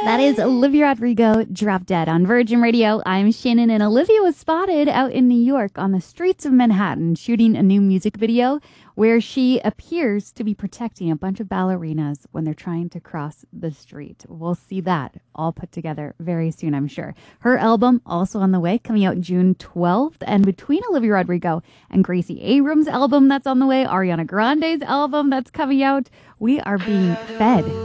That is Olivia Rodrigo, Drop Dead on Virgin Radio. I'm Shannon, and Olivia was spotted out in New York on the streets of Manhattan shooting a new music video where she appears to be protecting a bunch of ballerinas when they're trying to cross the street. We'll see that all put together very soon, I'm sure. Her album also on the way, coming out June 12th. And between Olivia Rodrigo and Gracie Abrams' album that's on the way, Ariana Grande's album that's coming out, we are being fed